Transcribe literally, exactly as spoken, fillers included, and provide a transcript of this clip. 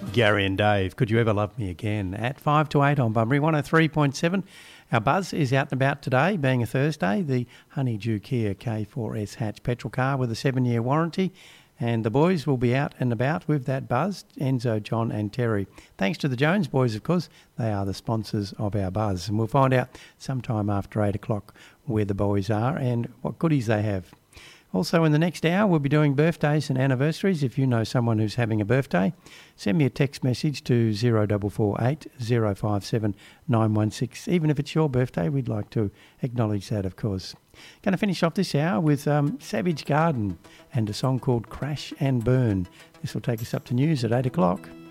Gary and Dave, Could You Ever Love Me Again? At five to eight on Bunbury, one oh three point seven. Our buzz is out and about today, being a Thursday. The Honeydew Kia K four S hatch petrol car with a seven-year warranty. And the boys will be out and about with that buzz, Enzo, John and Terry. Thanks to the Jones boys, of course. They are the sponsors of our buzz. And we'll find out sometime after eight o'clock where the boys are and what goodies they have. Also, in the next hour, we'll be doing birthdays and anniversaries. If you know someone who's having a birthday, send me a text message to zero four four eight, zero five seven, nine one six. Even if it's your birthday, we'd like to acknowledge that, of course. Going to finish off this hour with um, Savage Garden and a song called Crash and Burn. This will take us up to news at eight o'clock.